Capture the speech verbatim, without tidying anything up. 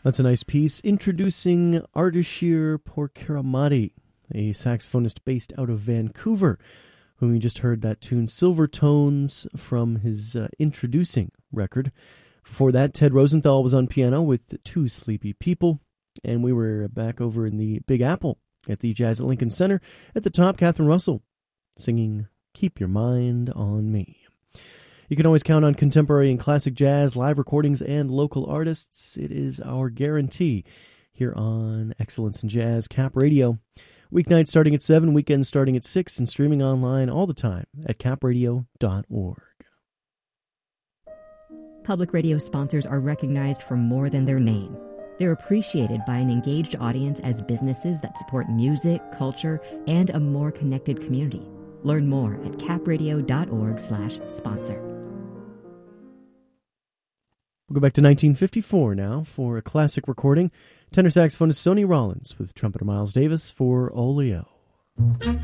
That's a nice piece introducing Ardashir Porcaramati, a saxophonist based out of Vancouver, whom you just heard that tune Silver Tones from his uh, introducing record. Before that, Ted Rosenthal was on piano with Two Sleepy People, and we were back over in the Big Apple at the Jazz at Lincoln Center. At the top, Catherine Russell singing Keep Your Mind on Me. You can always count on contemporary and classic jazz, live recordings, and local artists. It is our guarantee here on Excellence in Jazz Cap Radio. Weeknights starting at seven, weekends starting at six, and streaming online all the time at cap radio dot org. Public radio sponsors are recognized for more than their name. They're appreciated by an engaged audience as businesses that support music, culture, and a more connected community. Learn more at cap radio dot org slash sponsor. We'll go back to nineteen fifty-four now for a classic recording. Tenor saxophonist Sonny Rollins with trumpeter Miles Davis for Oleo.